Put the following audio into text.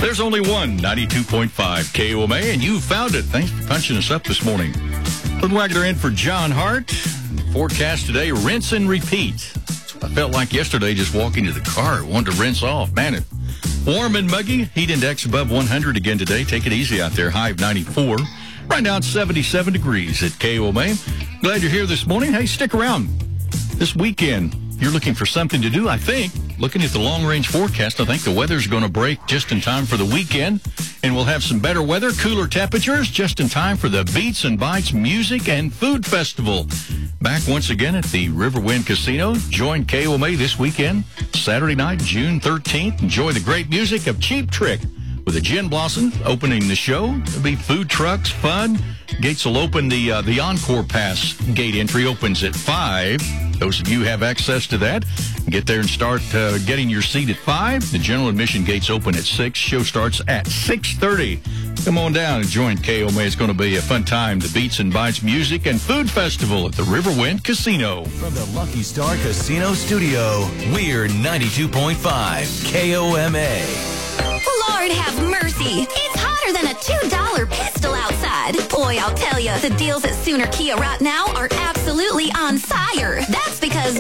There's only one 92.5 KOMA, and you found it. Thanks for punching us up this morning. Lynn Wagner in for John Hart. Forecast today, rinse and repeat. I felt like yesterday just walking to the car. Wanted to rinse off. Man, it's warm and muggy. Heat index above 100 again today. Take it easy out there. High of 94. Right now it's 77 degrees at KOMA. Glad you're here this morning. Hey, stick around. This weekend, you're looking for something to do, I think. Looking at the long-range forecast, I think the weather's going to break just in time for the weekend, and we'll have some better weather, cooler temperatures, just in time for the Beats and Bites Music and Food Festival. Back once again at the Riverwind Casino. Join KOMA this weekend, Saturday night, June 13th. Enjoy the great music of Cheap Trick with a Gin Blossom opening the show. There'll be food trucks, fun. Gates will open. The Encore Pass gate entry opens at 5. Those of you who have access to that, get there and start getting your seat at 5. The general admission gates open at 6. Show starts at 6:30. Come on down and join KOMA. It's going to be a fun time. The Beats and Bites Music and Food Festival at the Riverwind Casino. From the Lucky Star Casino Studio, we're 92.5 KOMA. Lord have mercy. It's hotter than a $2 pistol outside. Boy, I'll tell you, the deals at Sooner Kia right now are absolutely on fire. That's because